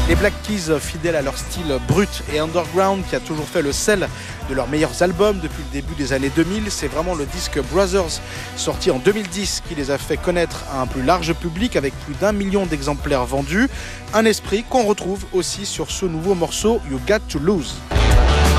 Les Black Keys, fidèles à leur style brut et underground qui a toujours fait le sel de leurs meilleurs albums depuis le début des années 2000, c'est vraiment le disque Brothers sorti en 2010 qui les a fait connaître à un plus large public avec plus d'1 million d'exemplaires vendus. Un esprit qu'on retrouve aussi sur ce nouveau morceau You Got to Lose.